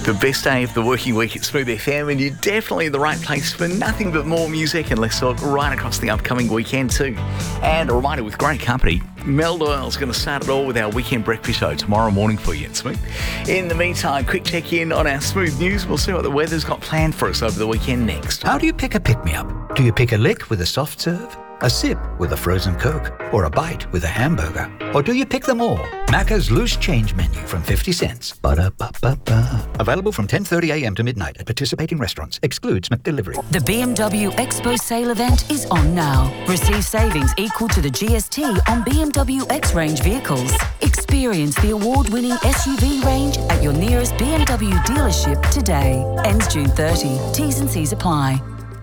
The best day of the working week at Smooth FM, and you're definitely in the right place for nothing but more music and less talk right across the upcoming weekend too. And a reminder, with great company, Mel Doyle's going to start it all with our weekend breakfast show tomorrow morning for you at Smooth. In the meantime, quick check-in on our Smooth News. We'll see what the weather's got planned for us over the weekend next. How do you pick a pick-me-up? Do you pick a lick with a soft serve? A sip with a frozen Coke? Or a bite with a hamburger? Or do you pick them all? Macca's Loose Change Menu from 50 cents. Ba-da-ba-ba-ba. Available from 10:30 a.m. to midnight at participating restaurants. Excludes McDelivery. The BMW Expo sale event is on now. Receive savings equal to the GST on BMW X-Range vehicles. Experience the award-winning SUV range at your nearest BMW dealership today. Ends June 30. T's and C's apply.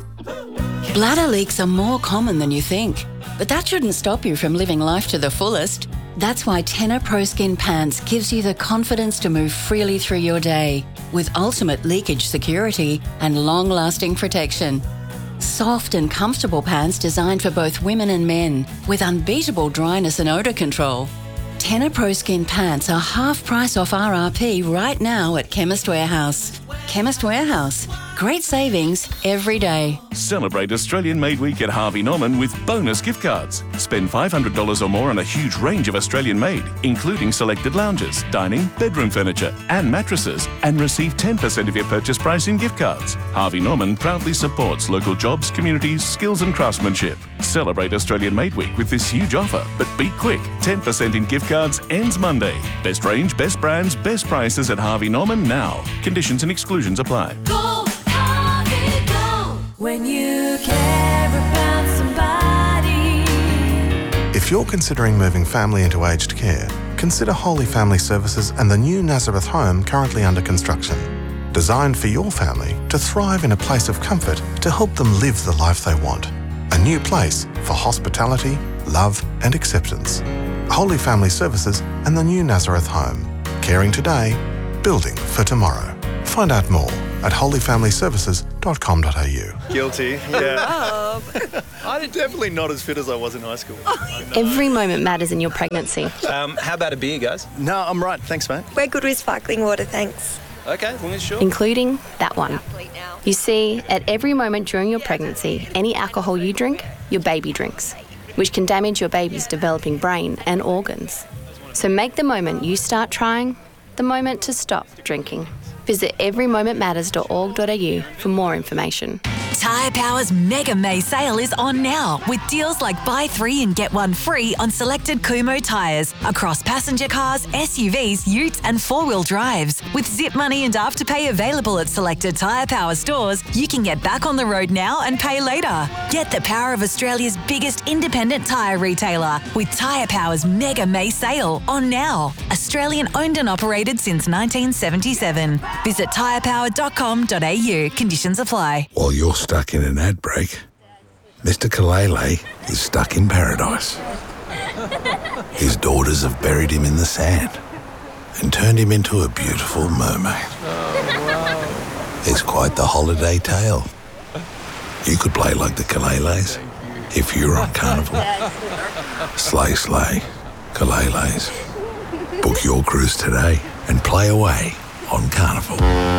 Bladder leaks are more common than you think, but that shouldn't stop you from living life to the fullest. That's why Tena Pro Skin Pants gives you the confidence to move freely through your day with ultimate leakage security and long-lasting protection. Soft and comfortable pants designed for both women and men with unbeatable dryness and odour control. Tena Pro Skin Pants are half price off RRP right now at Chemist Warehouse. Chemist Warehouse. Great savings every day. Celebrate Australian Made Week at Harvey Norman with bonus gift cards. Spend $500 or more on a huge range of Australian made, including selected lounges, dining, bedroom furniture and mattresses, and receive 10% of your purchase price in gift cards. Harvey Norman proudly supports local jobs, communities, skills and craftsmanship. Celebrate Australian Made Week with this huge offer, but be quick. 10% in gift cards ends Monday. Best range, best brands, best prices at Harvey Norman now. Conditions and exclusions apply. Go, Harvey, go. When you care about somebody. If you're considering moving family into aged care, consider Holy Family Services and the new Nazareth home currently under construction. Designed for your family to thrive in a place of comfort to help them live the life they want. A new place for hospitality, love and acceptance. Holy Family Services and the new Nazareth home. Caring today, building for tomorrow. Find out more at holyfamilyservices.com.au. Guilty, yeah. I'm definitely not as fit as I was in high school. Every moment matters in your pregnancy. How about a beer, guys? No, I'm right. Thanks, mate. We're good with sparkling water, thanks. Okay, as long as sure. Including that one. You see, at every moment during your pregnancy, any alcohol you drink, your baby drinks, which can damage your baby's developing brain and organs. So make the moment you start trying the moment to stop drinking. Visit everymomentmatters.org.au for more information. Tyre Power's Mega May sale is on now with deals like buy 3 and get 1 free on selected Kumho tyres across passenger cars, SUVs, utes and 4-wheel drives. With zip money and afterpay available at selected Tyre Power stores, you can get back on the road now and pay later. Get the power of Australia's biggest independent tyre retailer with Tyre Power's Mega May sale on now. Australian owned and operated since 1977. Visit tyrepower.com.au. Conditions apply. While you're stuck in an ad break, Mr. Kalele is stuck in paradise. His daughters have buried him in the sand and turned him into a beautiful mermaid. It's quite the holiday tale. You could play like the Kaleles if you're on Carnival. Slay, slay, Kaleles. Book your cruise today and play away on Carnival.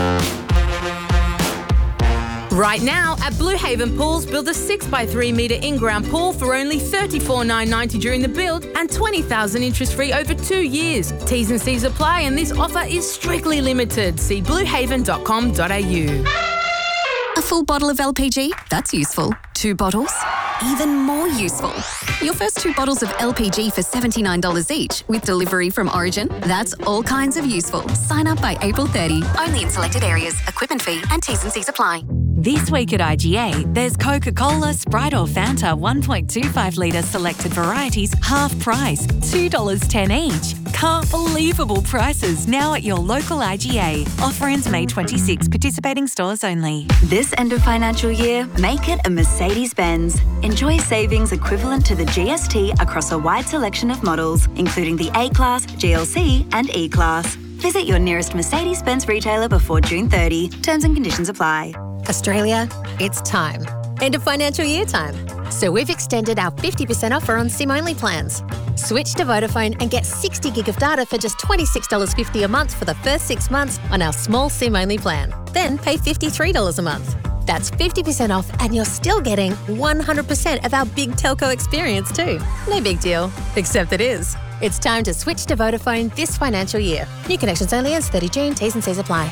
Right now, at Blue Haven Pools, build a 6x3 metre in-ground pool for only $34,990 during the build and $20,000 interest-free over 2 years. T's and C's apply and this offer is strictly limited. See bluehaven.com.au. A full bottle of LPG? That's useful. 2 bottles? Even more useful. Your first 2 bottles of LPG for $79 each with delivery from Origin? That's all kinds of useful. Sign up by April 30. Only in selected areas. Equipment fee and T's and C's apply. This week at IGA, there's Coca-Cola, Sprite or Fanta 1.25 litre selected varieties half price, $2.10 each. Can't believable prices now at your local IGA. Offer ends May 26. Participating stores only. This end of financial year, make it a Mercedes-Benz. Enjoy savings equivalent to the GST across a wide selection of models, including the A-Class, GLC and E-Class. Visit your nearest Mercedes-Benz retailer before June 30. Terms and conditions apply. Australia, it's time. End of financial year time. So we've extended our 50% offer on SIM-only plans. Switch to Vodafone and get 60 gig of data for just $26.50 a month for the first 6 months on our small SIM-only plan. Then pay $53 a month. That's 50% off and you're still getting 100% of our big telco experience too. No big deal, except it is. It's time to switch to Vodafone this financial year. New connections only ends 30 June. T's and C's apply.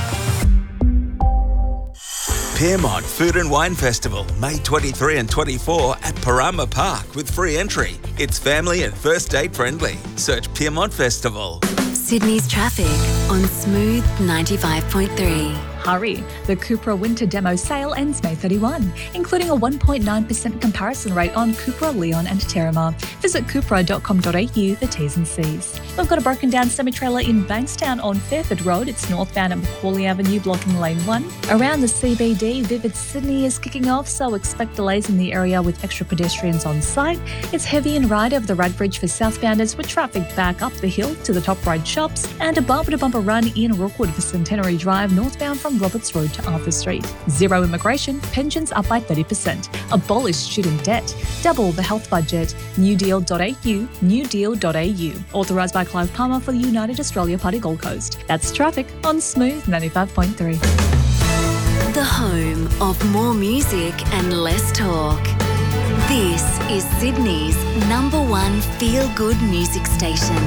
Piermont Food and Wine Festival, May 23 and 24 at Parama Park with free entry. It's family and first date friendly. Search Piermont Festival. Sydney's traffic on Smooth 95.3. Hurry! The Cupra Winter Demo sale ends May 31, including a 1.9% comparison rate on Cupra, Leon and Terramar. Visit cupra.com.au, the T's and C's. We've got a broken down semi-trailer in Bankstown on Fairford Road. It's northbound at Macaulay Avenue, blocking lane 1. Around the CBD, Vivid Sydney is kicking off, so expect delays in the area with extra pedestrians on site. It's heavy and right over the Radbridge for southbounders with traffic back up the hill to the Top Ride shops, and a bumper-to-bumper run in Rookwood for Centenary Drive, northbound from Roberts Road to Arthur Street. Zero immigration, pensions up by 30%. Abolish student debt. Double the health budget. Newdeal.au, newdeal.au. Authorised by Clive Palmer for the United Australia Party Gold Coast. That's traffic on Smooth 95.3. The home of more music and less talk. This is Sydney's #1 feel-good music station.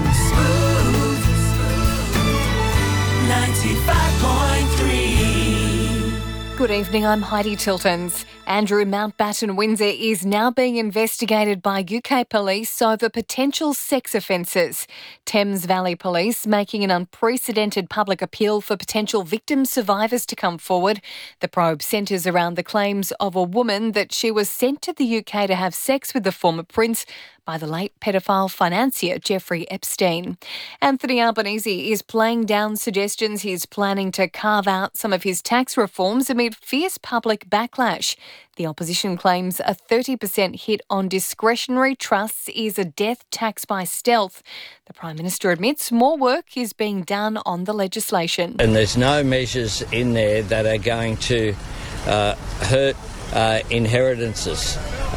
95.3. Good evening, I'm Heidi Tiltons. Andrew Mountbatten Windsor is now being investigated by UK police over potential sex offences. Thames Valley Police making an unprecedented public appeal for potential victim survivors to come forward. The probe centres around the claims of a woman that she was sent to the UK to have sex with the former prince by the late pedophile financier Jeffrey Epstein. Anthony Albanese is playing down suggestions he's planning to carve out some of his tax reforms amid fierce public backlash. The opposition claims a 30% hit on discretionary trusts is a death tax by stealth. The Prime Minister admits more work is being done on the legislation. And there's no measures in there that are going to hurt inheritances.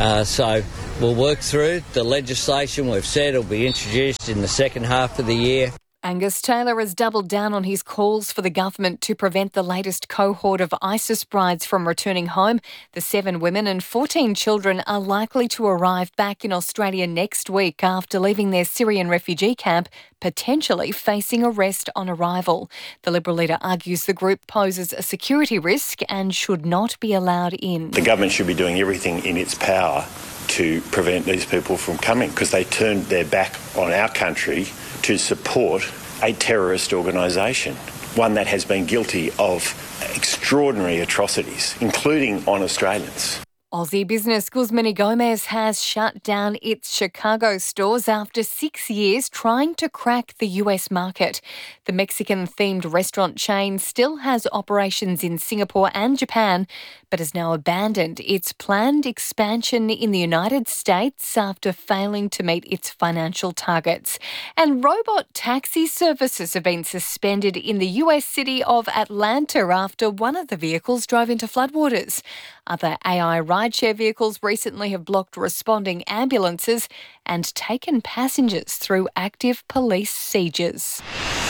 So we'll work through the legislation. We've said it'll be introduced in the second half of the year. Angus Taylor has doubled down on his calls for the government to prevent the latest cohort of ISIS brides from returning home. The 7 women and 14 children are likely to arrive back in Australia next week after leaving their Syrian refugee camp, potentially facing arrest on arrival. The Liberal leader argues the group poses a security risk and should not be allowed in. The government should be doing everything in its power to prevent these people from coming, because they turned their back on our country to support a terrorist organisation, one that has been guilty of extraordinary atrocities, including on Australians. Aussie business Guzmán y Gomez has shut down its Chicago stores after 6 years trying to crack the US market. The Mexican-themed restaurant chain still has operations in Singapore and Japan, but has now abandoned its planned expansion in the United States after failing to meet its financial targets. And robot taxi services have been suspended in the US city of Atlanta after one of the vehicles drove into floodwaters. Other AI rideshare vehicles recently have blocked responding ambulances and taken passengers through active police sieges.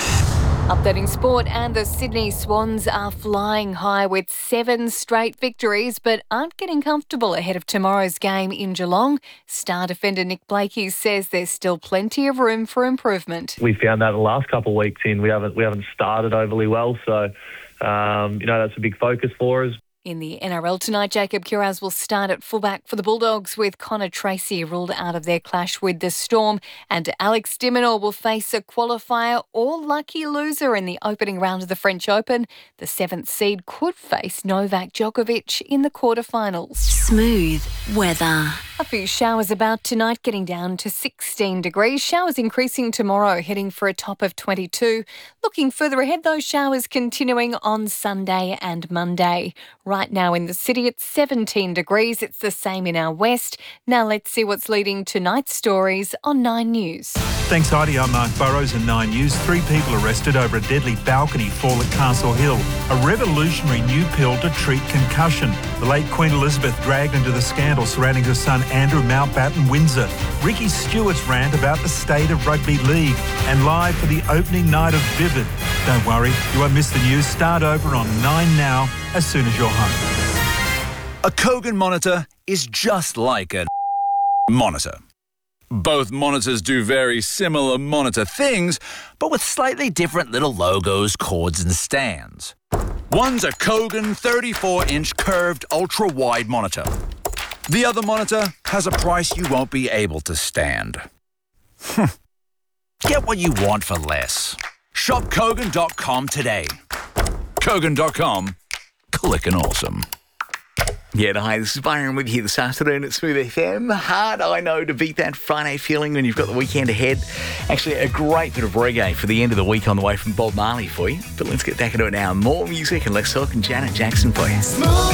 Updating sport, and the Sydney Swans are flying high with 7 straight victories but aren't getting comfortable ahead of tomorrow's game in Geelong. Star defender Nick Blakey says there's still plenty of room for improvement. We found that the last couple of weeks in, we haven't started overly well, so that's a big focus for us. In the NRL tonight, Jacob Kiraz will start at fullback for the Bulldogs with Connor Tracy ruled out of their clash with the Storm, and Alex de Minaur will face a qualifier or lucky loser in the opening round of the French Open. The 7th seed could face Novak Djokovic in the quarterfinals. Smooth weather. A few showers about tonight, getting down to 16 degrees. Showers increasing tomorrow, heading for a top of 22. Looking further ahead, those showers continuing on Sunday and Monday. Right now in the city, it's 17 degrees. It's the same in our west. Now let's see what's leading tonight's stories on 9 News. Thanks, Heidi. I'm Mark Burrows in 9 News. 3 people arrested over a deadly balcony fall at Castle Hill. A revolutionary new pill to treat concussion. The late Queen Elizabeth dragged into the scandal surrounding her son Andrew Mountbatten Windsor. Ricky Stewart's rant about the state of rugby league. And live for the opening night of Vivid. Don't worry, you won't miss the news. Start over on 9 Now as soon as you're home. A Kogan monitor is just like a monitor. Both monitors do very similar monitor things, but with slightly different little logos, cords and stands. One's a Kogan 34-inch curved ultra-wide monitor. The other monitor has a price you won't be able to stand. Get what you want for less. Shop Kogan.com today. Kogan.com. Clickin' awesome. Yeah, hi, this is Byron with you this afternoon at Smooth FM. Hard, I know, to beat that Friday feeling when you've got the weekend ahead. Actually, a great bit of reggae for the end of the week on the way from Bob Marley for you. But let's get back into it now. More music and let's talk Janet Jackson for you.